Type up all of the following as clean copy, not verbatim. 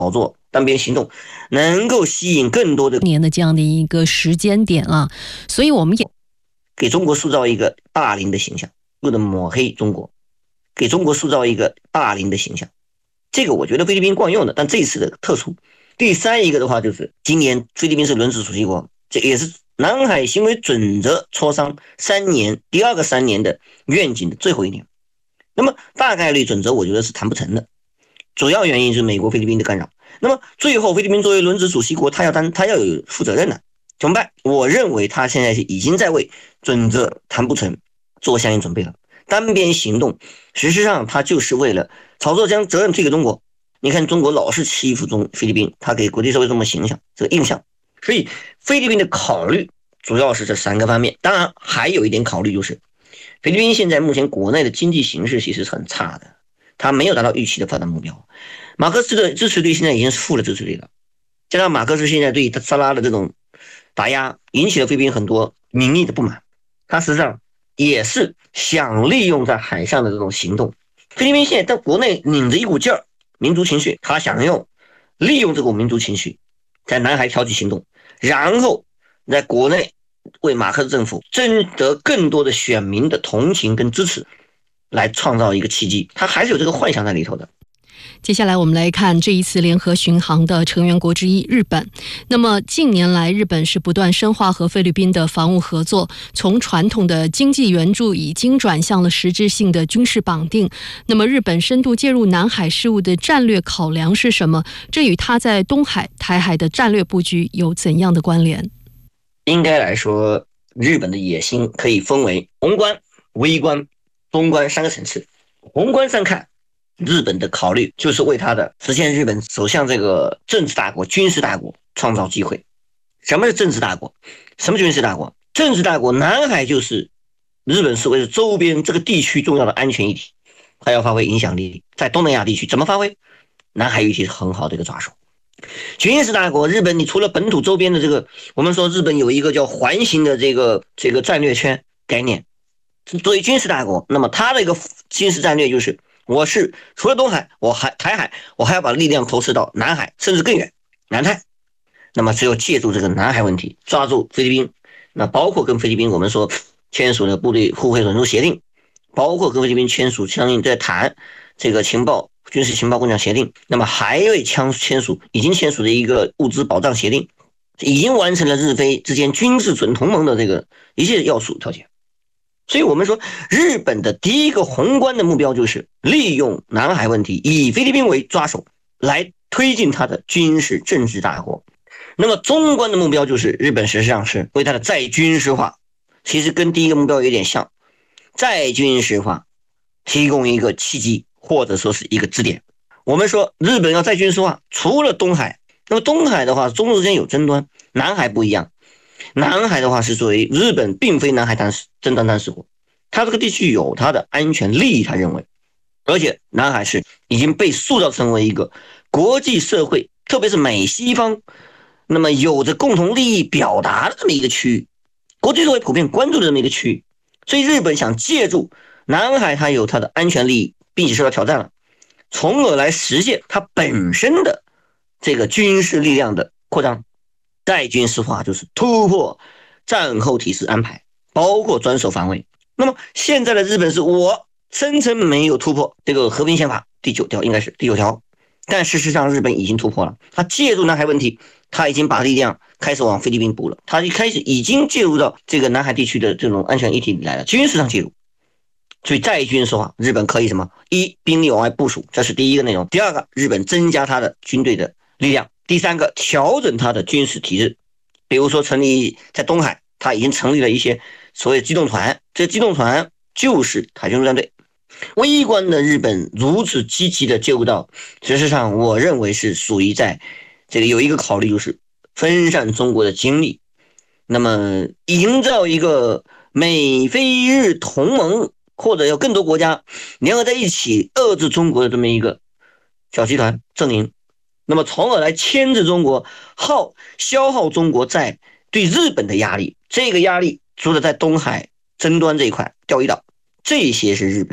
炒作、单边行动，能够吸引更多的年的这样的一个时间点啊，所以我们也给中国塑造一个霸凌的形象，为了抹黑中国，给中国塑造一个霸凌的形象。这个我觉得菲律宾惯用的，但这一次的特殊。第三一个的话，就是今年菲律宾是轮值主席国，这也是南海行为准则磋商第二个3年的愿景的最后一年。那么大概率准则我觉得是谈不成的，主要原因是美国菲律宾的干扰。那么最后菲律宾作为轮值主席国，他要有负责任的，怎么办？我认为他现在是已经在为准则谈不成做相应准备了。单边行动事实上他就是为了炒作，将责任推给中国。你看中国老是欺负菲律宾，他给国际社会这么这个印象。所以菲律宾的考虑主要是这3个方面。当然还有一点考虑，就是菲律宾现在目前国内的经济形势其实是很差的，他没有达到预期的发展目标。马克思的支持率现在已经是负的支持率了，加上马克思现在对萨拉的这种打压，引起了菲律宾很多民意的不满。他实际上也是想利用在海上的这种行动。菲律宾现在在国内拧着一股劲儿，民族情绪，他想利用这股民族情绪在南海挑起行动，然后在国内为马克思政府争得更多的选民的同情跟支持，来创造一个契机。他还是有这个幻想在里头的。 接下来我们来看这一次联合巡航的成员国之一日本。那么近年来日本是不断深化和菲律宾的防务合作，从传统的经济援助已经转向了实质性的军事绑定。那么日本深度介入南海事务的战略考量是什么？这与它在东海、台海的战略布局有怎样的关联？ 应该来说，日本的野心可以分为宏观、微观、中观3个层次。宏观上看，日本的考虑就是为他的实现日本走向这个政治大国、军事大国创造机会。什么是政治大国？什么军事大国？政治大国，南海就是日本视为是周边这个地区重要的安全议题，它要发挥影响力。在东南亚地区怎么发挥？南海议题是很好的一个抓手。军事大国，日本你除了本土周边的这个，我们说日本有一个叫环形的这个战略圈概念。作为军事大国，那么它的一个军事战略就是，我是除了东海，台海，我还要把力量投射到南海，甚至更远，南太。那么只有借助这个南海问题，抓住菲律宾，那包括跟菲律宾我们说签署的部队互惠准入协定，包括跟菲律宾签署相应在谈这个军事情报共享协定，那么还未已经签署的一个物资保障协定，已经完成了日菲之间军事准同盟的这个一切要素条件。所以我们说日本的第一个宏观的目标就是利用南海问题，以菲律宾为抓手来推进它的军事政治大国。那么中观的目标就是日本实际上是为它的再军事化，其实跟第一个目标有点像，再军事化提供一个契机，或者说是一个支点。我们说日本要再军事化，除了东海，那么东海的话中日之间有争端，南海不一样，南海的话是作为日本并非南海争端单事国，它这个地区有它的安全利益，他认为，而且南海是已经被塑造成为一个国际社会，特别是美西方那么有着共同利益表达的这么一个区域，国际社会普遍关注的这么一个区域。所以日本想借助南海它有它的安全利益，并且受到挑战了，从而来实现它本身的这个军事力量的扩张。再军事化就是突破战后体制安排，包括专守防卫。那么现在的日本是我声称没有突破这个和平宪法第9条，应该是第9条，但事实上日本已经突破了。他借助南海问题，他已经把力量开始往菲律宾补了，他一开始已经介入到这个南海地区的这种安全议题来了，军事上介入。所以再军事化，日本可以什么？一，兵力往外部署，这是第一个内容。第二个，日本增加他的军队的力量。第三个，调整他的军事体制，比如说成立在东海，他已经成立了一些所谓机动团，这机动团就是海军陆战队。微观的日本如此积极的介入到，事实上我认为是属于在这个有一个考虑，就是分散中国的精力，那么营造一个美菲日同盟，或者有更多国家联合在一起遏制中国的这么一个小集团阵营，那么从而来牵制中国，消耗中国在对日本的压力。这个压力除了在东海争端这一块钓鱼岛，这些是日本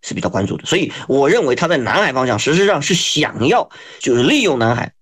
是比较关注的。所以我认为他在南海方向实质上是想要就是利用南海